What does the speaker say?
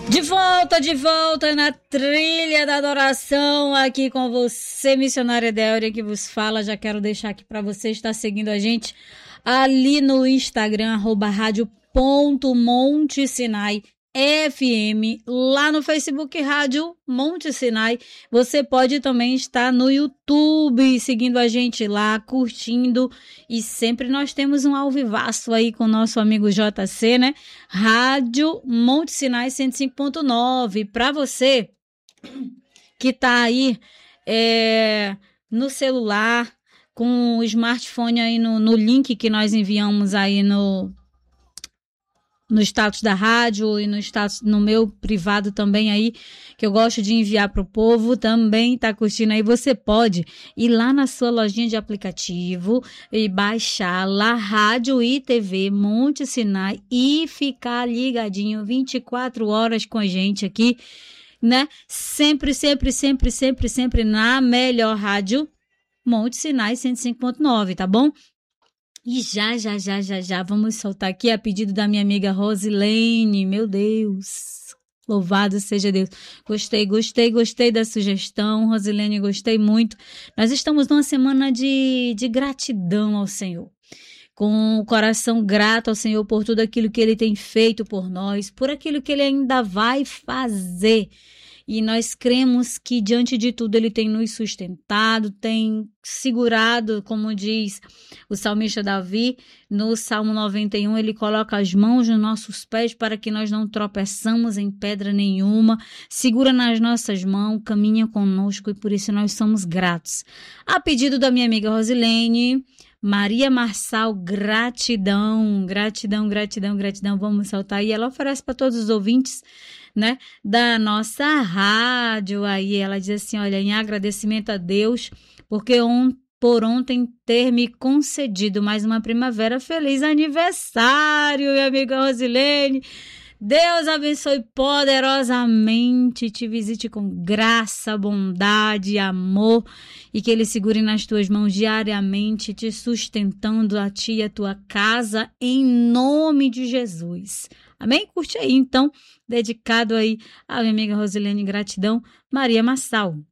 De volta na trilha da adoração, aqui com você, missionária Délria, que vos fala. Já quero deixar aqui para você estar seguindo a gente ali no Instagram, @radio.montesinai FM, lá no Facebook Rádio Monte Sinai. Você pode também estar no YouTube, seguindo a gente lá, curtindo, e sempre nós temos um alvivaço aí com o nosso amigo JC, né? Rádio Monte Sinai 105.9. Para você que tá aí no celular, com o smartphone aí no link que nós enviamos aí no status da rádio e no status no meu privado também aí, que eu gosto de enviar para o povo, também tá curtindo aí. Você pode ir lá na sua lojinha de aplicativo e baixar lá Rádio e TV Monte Sinai e ficar ligadinho 24 horas com a gente aqui, né? Sempre na melhor rádio, Monte Sinai 105.9, tá bom? E já vamos soltar aqui a pedido da minha amiga Rosilene. Meu Deus, louvado seja Deus. Gostei da sugestão, Rosilene, gostei muito. Nós estamos numa semana de gratidão ao Senhor, com o coração grato ao Senhor por tudo aquilo que Ele tem feito por nós, por aquilo que Ele ainda vai fazer. E nós cremos que, diante de tudo, Ele tem nos sustentado, tem segurado, como diz o salmista Davi, no Salmo 91, ele coloca as mãos nos nossos pés para que nós não tropeçamos em pedra nenhuma, segura nas nossas mãos, caminha conosco, e por isso nós somos gratos. A pedido da minha amiga Rosilene, Maria Marçal, gratidão. Vamos soltar. E ela oferece para todos os ouvintes, né, da nossa rádio. Aí ela diz assim: olha, em agradecimento a Deus, porque por ontem ter me concedido mais uma primavera. Feliz aniversário, minha amiga Rosilene. Deus abençoe poderosamente, te visite com graça, bondade, amor, e que Ele segure nas tuas mãos diariamente, te sustentando a ti e a tua casa, em nome de Jesus. Amém? Curte aí, então, dedicado aí à minha amiga Rosilene, gratidão, Maria Marçal.